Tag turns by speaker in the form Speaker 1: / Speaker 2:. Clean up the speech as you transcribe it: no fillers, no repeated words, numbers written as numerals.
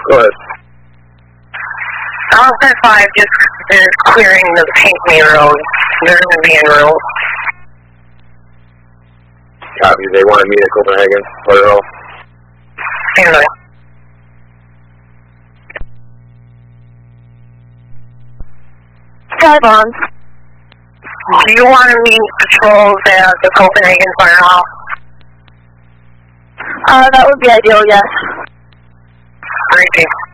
Speaker 1: Go ahead.
Speaker 2: Alpha 5 just is clearing the Pinckney Road. They're in the main road.
Speaker 1: Copy. They want to meet at Copenhagen. Waterhill.
Speaker 2: Anyway.
Speaker 3: Skybond.
Speaker 2: Do you want to meet patrols at the Copenhagen Firehouse?
Speaker 3: That would be ideal, yes.
Speaker 2: Great.